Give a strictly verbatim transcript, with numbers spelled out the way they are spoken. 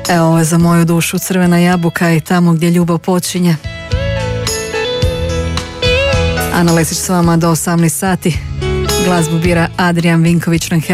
Evo, ovo je za moju dušu Crvena jabuka i Tamo gdje ljubav počinje. Ana Lesić s vama do osamnaest sati. Glazbu bira Adrian Vinković.